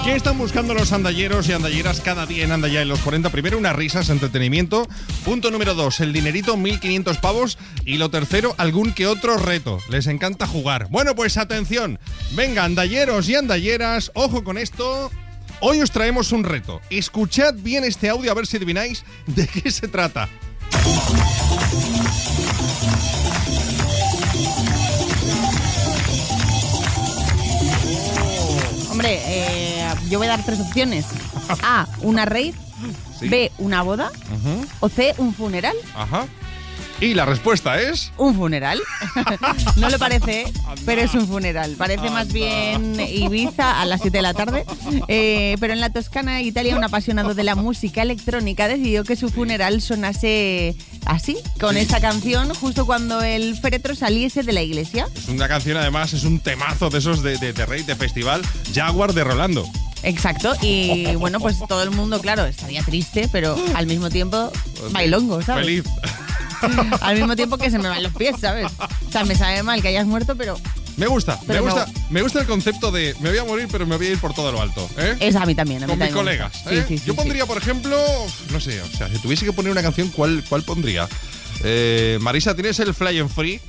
¿Qué están buscando los andalleros y andalleras cada día en Andalla en los 40? Primero, unas risas, entretenimiento. Punto número 2, el dinerito, 1.500 pavos. Y lo tercero, algún que otro reto. Les encanta jugar. Bueno, pues atención. Venga, andalleros y andalleras, ojo con esto. Hoy os traemos un reto. Escuchad bien este audio a ver si adivináis de qué se trata. Hombre, yo voy a dar 3 opciones. A, una rave. Sí. B, una boda. O C, un funeral. Ajá. Y la respuesta es... Un funeral. No lo parece, pero es un funeral. Parece más bien Ibiza a las 7 de la tarde. Pero en la Toscana, Italia, un apasionado de la música electrónica decidió que su funeral sonase así, con esta canción, justo cuando el féretro saliese de la iglesia. Es una canción, además, es un temazo de esos de rave, de festival, Jaguar de Rolando. Exacto, y bueno, pues todo el mundo, claro, estaría triste, pero al mismo tiempo bailongo, ¿sabes? Feliz. Al mismo tiempo que se me van los pies, ¿sabes? O sea, me sabe mal que hayas muerto, pero... Me gusta el concepto de me voy a morir, pero me voy a ir por todo lo alto, ¿eh? Es a mí también, Con mis colegas, ¿eh? Sí, Yo pondría, por ejemplo, no sé, o sea, si tuviese que poner una canción, ¿cuál pondría? Marisa, ¿tienes el Flying Free?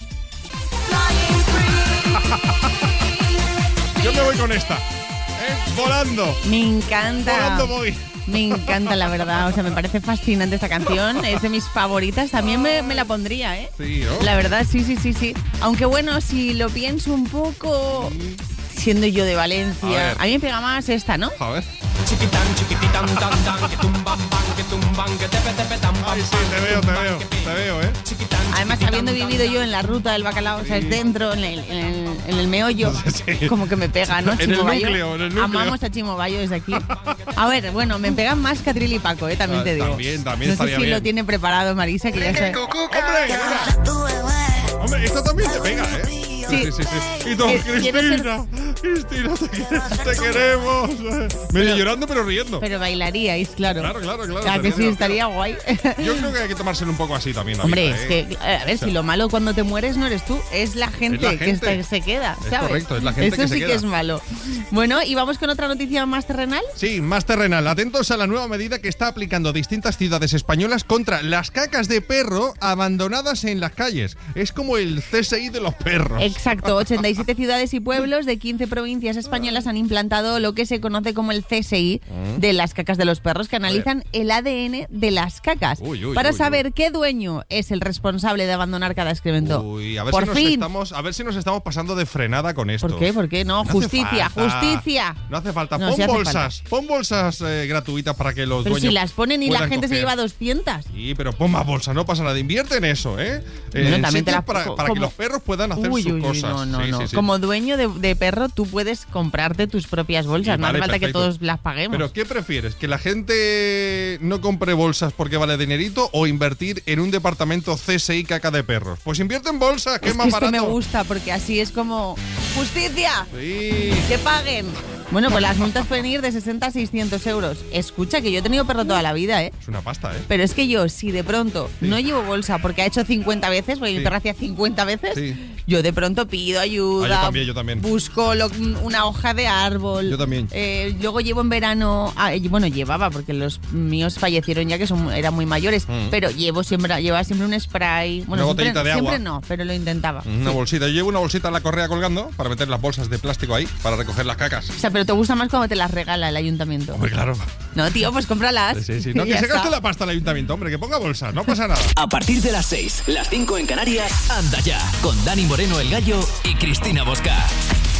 Yo me voy con esta, volando. Me encanta. Volando voy. Me encanta, la verdad. O sea, me parece fascinante esta canción. Es de mis favoritas. También me la pondría, ¿eh? Sí, ¿no? La verdad, sí. Aunque bueno, si lo pienso un poco, siendo yo de Valencia, a mí me pega más esta, ¿no? A ver. Chiquitán, chiquititán, tan, tan, que tumban, ban, que tumban, que tepe, tepe, tan, Ay, sí, te veo, ¿eh? Además, habiendo vivido yo en la ruta del bacalao, o sea, es dentro, en el meollo, Sí. como que me pega, ¿no? En el Chimo Bayo. núcleo, en el núcleo. Amamos a Chimo Bayo desde aquí. A ver, bueno, me pegan más Catril y Paco, también te digo. También no sé estaría si bien. lo tiene preparado Marisa, que ya sabe. Hombre, esto también te pega, ¿eh? Sí. Y tú, Quiero Cristina, te queremos. Medio llorando, pero riendo. Pero bailaríais, claro. Claro. Claro que sí, estaría guay. Yo creo que hay que tomárselo un poco así también. Hombre, vida, es que, a ver, si lo malo cuando te mueres no eres tú, es la gente, que se queda, Es ¿sabes? correcto, es la gente Eso que sí se que queda. es malo. Bueno, y vamos con otra noticia más terrenal. Sí, más terrenal. Atentos a la nueva medida que está aplicando distintas ciudades españolas contra las cacas de perro abandonadas en las calles. Es como el CSI de los perros. Exacto, 87 ciudades y pueblos de 15 provincias españolas han implantado lo que se conoce como el CSI de las cacas de los perros, que analizan el ADN de las cacas para saber qué dueño es el responsable de abandonar cada excremento. A ver Por fin. a ver si nos estamos pasando de frenada con esto. ¿Por qué? ¿Por qué? No, No justicia, hace falta. justicia. No hace falta. No, Pon sí hace bolsas. Pon bolsas gratuitas para que los Pero dueños si las ponen y la puedan gente se coger. lleva 200. Sí, pero pon más bolsas, no pasa nada. Invierte en eso, ¿eh? Bueno, En también te sitios las para como- que los perros puedan hacer Uy, sus cosas. no. Sí. Como dueño de perro, tú puedes comprarte tus propias bolsas. Sí, No hace vale, falta perfecto. que todos las paguemos. Pero ¿qué prefieres? ¿Que la gente no compre bolsas porque vale dinerito o invertir en un departamento CSI caca de perros? Pues invierte en bolsas, que es más esto barato. me gusta porque así es como ¡justicia! Sí. ¡Que paguen! Bueno, pues las multas pueden ir de 60 a 600 euros. Escucha, que yo he tenido perro toda la vida, ¿eh? Es una pasta, ¿eh? Pero es que yo, si de pronto no llevo bolsa porque ha hecho 50 veces, porque mi Sí. perro hacía 50 veces, Sí. yo de pronto pido ayuda. Yo también. Busco una hoja de árbol. Yo también. Luego llevo en verano, bueno, llevaba porque los míos fallecieron ya que eran muy mayores, pero llevaba siempre un spray. Bueno, Una botellita de agua. siempre no, pero lo intentaba. Una Sí. bolsita. Yo llevo una bolsita en la correa colgando para meter las bolsas de plástico ahí, para recoger las cacas. O sea, pero te gusta más cuando te las regala el ayuntamiento. Hombre, claro. No, tío, pues cómpralas. Sí. No, Y que ya se está. gaste la pasta el ayuntamiento, hombre, que ponga bolsas, no pasa nada. A partir de las 6, las 5 en Canarias, anda ya, con Dani Moreno el Gallo y Cristina Bosca.